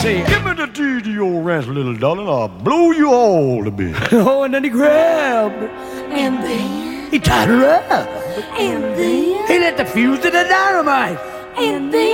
said, "Give me the deed to your ranch, little darling. I'll blow you all to bits." oh, and then he grabbed her. And then, He tied her up. and then, He lit the fuse to the dynamite. and then.